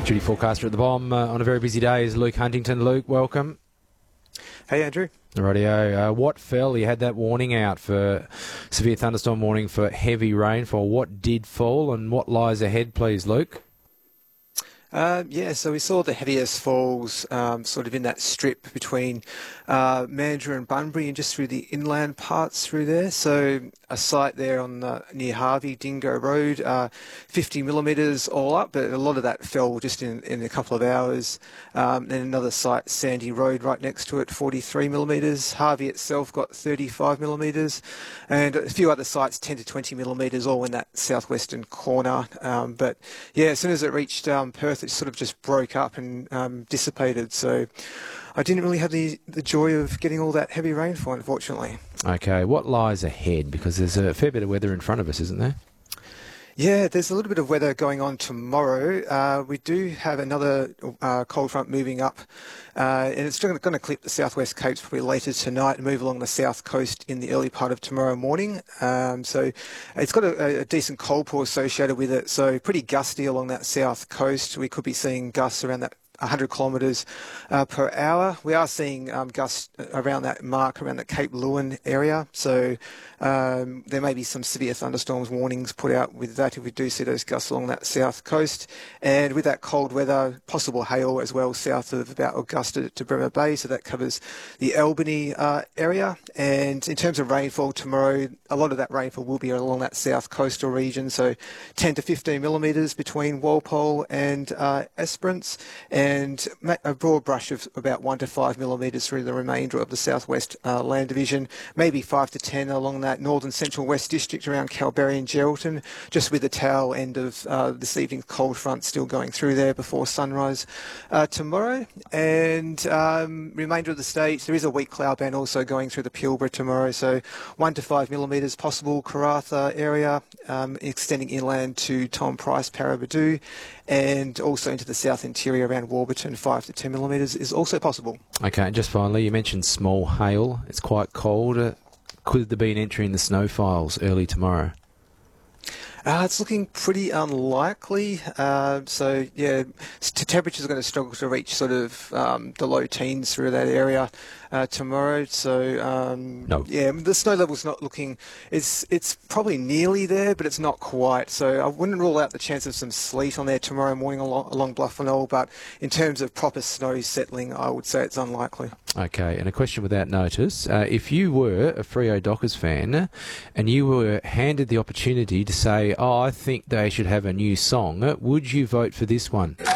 Duty forecaster at the Bomb on a very busy day is Luke Huntington. Luke, welcome. Hey, Andrew. Rightio. What fell? You had that warning out for severe thunderstorm warning for heavy rainfall. What did fall and what lies ahead, please, Luke? So we saw the heaviest falls sort of in that strip between Mandurah and Bunbury and just through the inland parts through there. So a site there on near Harvey, Dingo Road, 50 millimetres all up, but a lot of that fell just in a couple of hours. Then another site, Sandy Road, right next to it, 43 millimetres. Harvey itself got 35 millimetres, and a few other sites, 10 to 20 millimetres, all in that southwestern corner. But yeah, as soon as it reached Perth, it sort of just broke up and dissipated. So I didn't really have the joy of getting all that heavy rainfall, unfortunately. Okay, what lies ahead? Because there's a fair bit of weather in front of us, isn't there? Yeah, there's a little bit of weather going on tomorrow. We do have another cold front moving up, and it's going to clip the southwest Capes probably later tonight and move along the south coast in the early part of tomorrow morning. So it's got a decent cold pour associated with it, so pretty gusty along that south coast. We could be seeing gusts around that 100 kilometres per hour. We are seeing gusts around that mark, around the Cape Lewin area. So there may be some severe thunderstorms warnings put out with that if we do see those gusts along that south coast. And with that cold weather, possible hail as well south of about Augusta to Bremer Bay. So that covers the Albany area. And in terms of rainfall tomorrow, a lot of that rainfall will be along that south coastal region. So 10 to 15 millimetres between Walpole and Esperance, and a broad brush of about 1 to 5 millimetres through the remainder of the southwest land division, maybe 5 to 10 along that northern central west district around Kalbarri and Geraldton, just with the tail end of this evening's cold front still going through there before sunrise tomorrow. And remainder of the state, there is a weak cloud band also going through the Pilbara tomorrow, so 1 to 5 millimetres possible Karratha area, extending inland to Tom Price, Paraburdoo, and also into the south interior around Warburton, 5 to 10 millimetres is also possible. Okay, and just finally, you mentioned small hail. It's quite cold. Could there be an entry in the snow files early tomorrow? It's looking pretty unlikely. So, yeah, temperatures are going to struggle to reach sort of the low teens through that area tomorrow. So, no. Yeah, the snow level's not looking... It's probably nearly there, but it's not quite. So I wouldn't rule out the chance of some sleet on there tomorrow morning along Bluff and All, but in terms of proper snow settling, I would say it's unlikely. Okay, and a question without notice. If you were a Freo Dockers fan and you were handed the opportunity to say, I think they should have a new song, would you vote for this one?